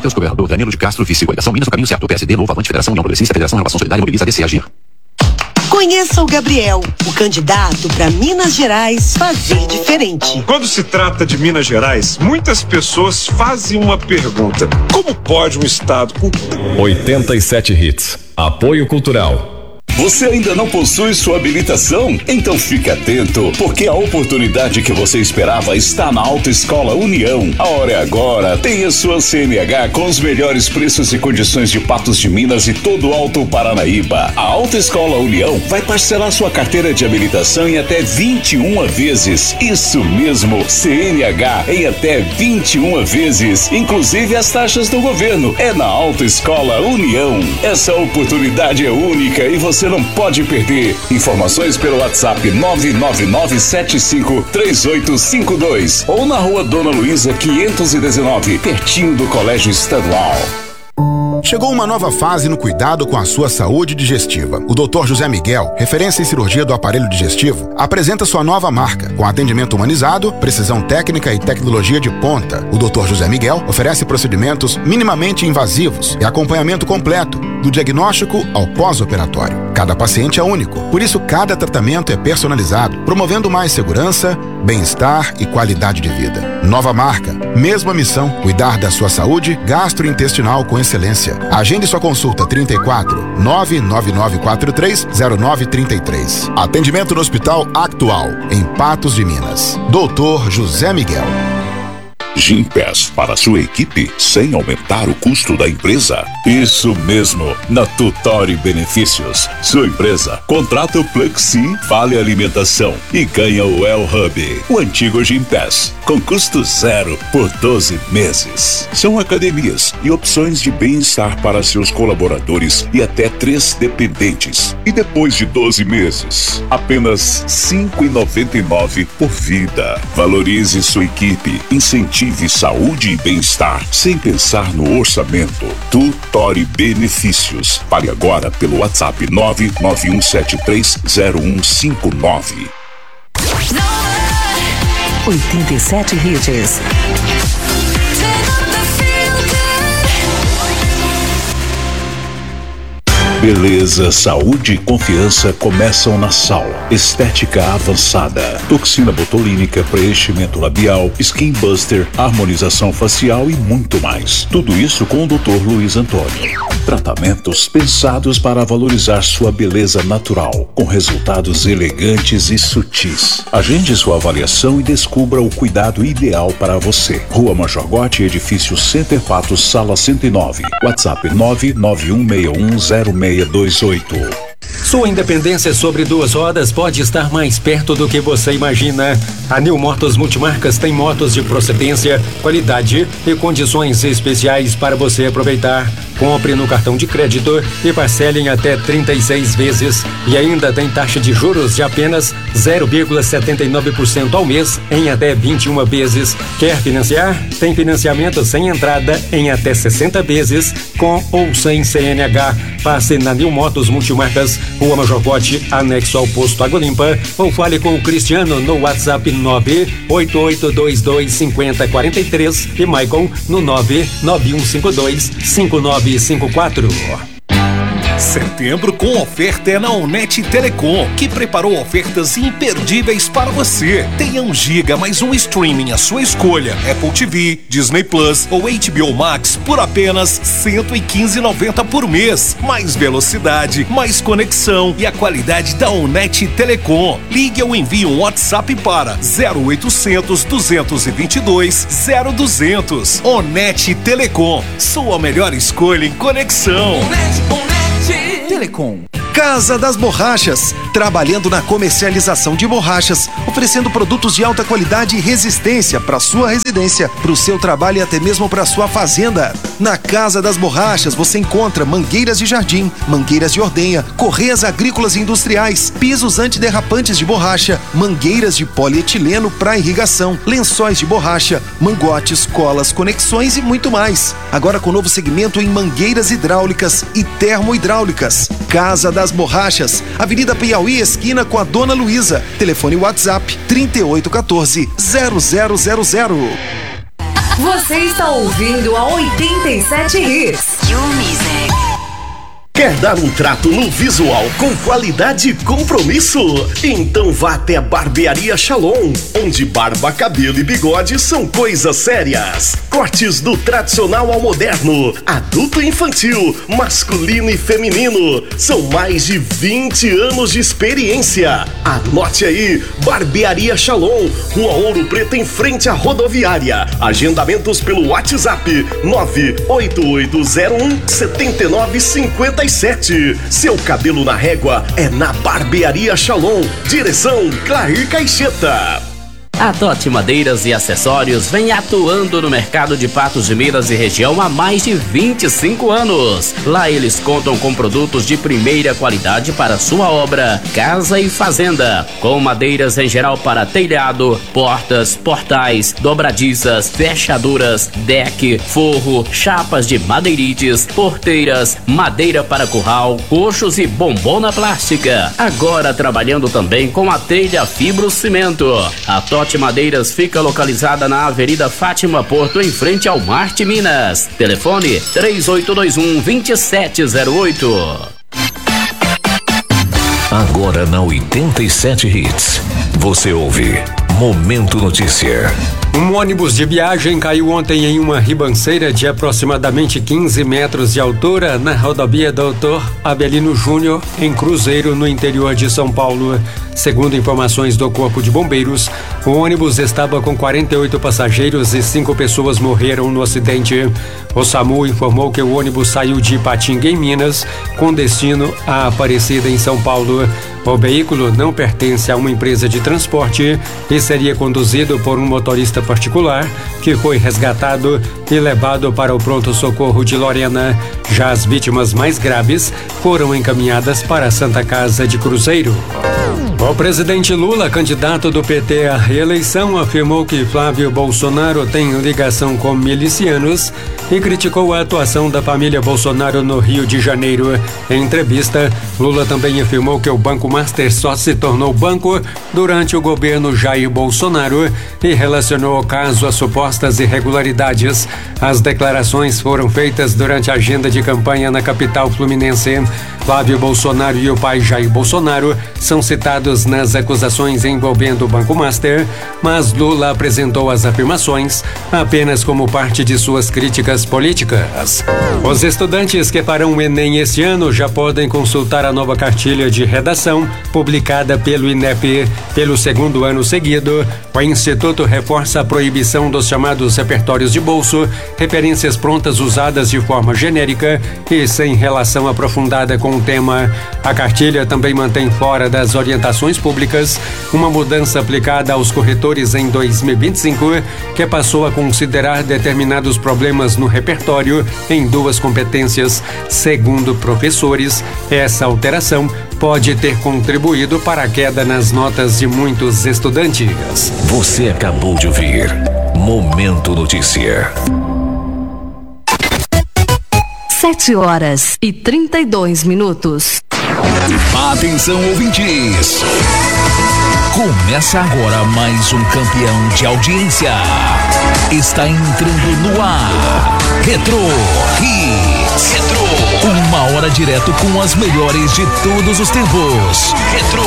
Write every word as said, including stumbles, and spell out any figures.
Matheus Governador Danilo de Castro, vice coligação Minas no caminho certo. P S D, Novo, Avante, Federação União Progressista, Federação Relação Solidária, Mobiliza, D C, Agir. Conheça o Gabriel, o candidato para Minas Gerais fazer diferente. Quando se trata de Minas Gerais, muitas pessoas fazem uma pergunta: como pode um estado com oitenta e sete hits, apoio cultural. Você ainda não possui sua habilitação? Então fique atento, porque a oportunidade que você esperava está na Autoescola União. A hora é agora. Tenha sua C N H com os melhores preços e condições de Patos de Minas e todo o Alto Paranaíba. A Autoescola União vai parcelar sua carteira de habilitação em até vinte e uma vezes. Isso mesmo, C N H em até vinte e uma vezes, inclusive as taxas do governo. É na Autoescola União. Essa oportunidade é única e você não pode perder. Informações pelo WhatsApp nove nove nove sete cinco três oito cinco dois ou na Rua Dona Luísa quinhentos e dezenove, pertinho do Colégio Estadual. Chegou uma nova fase no cuidado com a sua saúde digestiva. O doutor José Miguel, referência em cirurgia do aparelho digestivo, apresenta sua nova marca, com atendimento humanizado, precisão técnica e tecnologia de ponta. O doutor José Miguel oferece procedimentos minimamente invasivos e acompanhamento completo, do diagnóstico ao pós-operatório. Cada paciente é único, por isso cada tratamento é personalizado, promovendo mais segurança, bem-estar e qualidade de vida. Nova marca, mesma missão, cuidar da sua saúde gastrointestinal com excelência. Agende sua consulta trinta e quatro, nove nove nove quatro três zero nove trinta e três. Atendimento no Hospital Actual, em Patos de Minas. doutor José Miguel. Gympass para sua equipe sem aumentar o custo da empresa? Isso mesmo, na Tutori Benefícios. Sua empresa contrata o Plexi, Vale Alimentação e ganha o El Hub, o antigo Gympass, com custo zero por doze meses. São academias e opções de bem-estar para seus colaboradores e até três dependentes. E depois de doze meses, apenas cinco reais e noventa e nove centavos por vida. Valorize sua equipe, incentive saúde e bem-estar sem pensar no orçamento. Tutori Benefícios. Fale agora pelo WhatsApp nove nove um sete três zero um cinco nove. oitenta e sete hits. Beleza, saúde e confiança começam na Saula. Estética avançada, toxina botulínica, preenchimento labial, skin buster, harmonização facial e muito mais. Tudo isso com o doutor Luiz Antônio. Tratamentos pensados para valorizar sua beleza natural, com resultados elegantes e sutis. Agende sua avaliação e descubra o cuidado ideal para você. Rua Major Gotti, edifício Center Patos, sala cento e nove. WhatsApp nove nove um seis um zero seis dois oito. Sua independência sobre duas rodas pode estar mais perto do que você imagina. A New Motos Multimarcas tem motos de procedência, qualidade e condições especiais para você aproveitar. Compre no cartão de crédito e parcele em até trinta e seis vezes. E ainda tem taxa de juros de apenas zero vírgula setenta e nove por cento ao mês em até vinte e uma vezes. Quer financiar? Tem financiamento sem entrada em até sessenta vezes, com ou sem C N H. Passe na New Motos Multimarcas, Rua Major Gotti, anexo ao posto Água Limpa, ou fale com o Cristiano no WhatsApp nove oito oito dois dois cinco zero quatro três e Maicon no nove nove um cinco dois cinco nove cinco quatro. Setembro com oferta é na Onet Telecom, que preparou ofertas imperdíveis para você. Tenha um giga mais um streaming à sua escolha. Apple T V, Disney Plus ou H B O Max por apenas cento e quinze reais e noventa centavos por mês. Mais velocidade, mais conexão e a qualidade da Onet Telecom. Ligue ou envie um WhatsApp para zero oitocentos, duzentos e vinte e dois, zero duzentos. Onet Telecom, sua melhor escolha em conexão. Onet, Onet. Telecom. Casa das Borrachas, trabalhando na comercialização de borrachas, oferecendo produtos de alta qualidade e resistência para sua residência, para o seu trabalho e até mesmo para sua fazenda. Na Casa das Borrachas você encontra mangueiras de jardim, mangueiras de ordenha, correias agrícolas e industriais, pisos antiderrapantes de borracha, mangueiras de polietileno para irrigação, lençóis de borracha, mangotes, colas, conexões e muito mais. Agora com novo segmento em mangueiras hidráulicas e termohidráulicas. Casa das Borrachas, Avenida Piauí, esquina com a Dona Luísa. Telefone WhatsApp trinta e oito quatorze, zero zero zero zero. Você está ouvindo a oitenta e sete Hits. Quer dar um trato no visual com qualidade e compromisso? Então vá até a Barbearia Shalom, onde barba, cabelo e bigode são coisas sérias. Cortes do tradicional ao moderno, adulto e infantil, masculino e feminino. São mais de vinte anos de experiência. Anote aí, Barbearia Shalom, Rua Ouro Preto, em frente à rodoviária. Agendamentos pelo WhatsApp nove oito oito zero um sete nove cinco sete. Seu cabelo na régua é na Barbearia Shalom. Direção Clair Caixeta. A Totti Madeiras e Acessórios vem atuando no mercado de Patos de Minas e região há mais de vinte e cinco anos. Lá eles contam com produtos de primeira qualidade para sua obra, casa e fazenda, com madeiras em geral para telhado, portas, portais, dobradiças, fechaduras, deck, forro, chapas de madeirites, porteiras, madeira para curral, coxos e bombona plástica. Agora trabalhando também com a telha fibrocimento. A Totti Madeiras fica localizada na Avenida Fátima Porto, em frente ao Marte Minas. Telefone três oito dois um, dois sete zero oito. Agora na oitenta e sete Hits, você ouve Momento Notícia. Um ônibus de viagem caiu ontem em uma ribanceira de aproximadamente quinze metros de altura na rodovia Doutor Abelino Júnior, em Cruzeiro, no interior de São Paulo. Segundo informações do Corpo de Bombeiros, o ônibus estava com quarenta e oito passageiros e cinco pessoas morreram no acidente. O SAMU informou que o ônibus saiu de Ipatinga, em Minas, com destino a Aparecida, em São Paulo. O veículo não pertence a uma empresa de transporte e seria conduzido por um motorista particular que foi resgatado e levado para o pronto-socorro de Lorena. Já as vítimas mais graves foram encaminhadas para a Santa Casa de Cruzeiro. O presidente Lula, candidato do P T à reeleição, afirmou que Flávio Bolsonaro tem ligação com milicianos e criticou a atuação da família Bolsonaro no Rio de Janeiro. Em entrevista, Lula também afirmou que o Banco Master só se tornou banco durante o governo Jair Bolsonaro e relacionou o caso a supostas irregularidades. As declarações foram feitas durante a agenda de campanha na capital fluminense. Flávio Bolsonaro e o pai Jair Bolsonaro são citados nas acusações envolvendo o Banco Master, mas Lula apresentou as afirmações apenas como parte de suas críticas políticas. Os estudantes que farão o Enem este ano já podem consultar a nova cartilha de redação publicada pelo INEP. Pelo segundo ano seguido, o Instituto reforça a proibição dos chamados repertórios de bolso, referências prontas usadas de forma genérica e sem relação aprofundada com o tema. A cartilha também mantém fora das orientações públicas uma mudança aplicada aos corretores em dois mil e vinte e cinco, que passou a considerar determinados problemas no repertório em duas competências. Segundo professores, essa alteração pode ter contribuído para a queda nas notas de muitos estudantes. Você acabou de ouvir Momento Notícia. Sete horas e trinta e dois minutos. Atenção, ouvintes! Começa agora mais um campeão de audiência. Está entrando no ar. Retro Hits. Retro. Uma hora direto com as melhores de todos os tempos. Retro.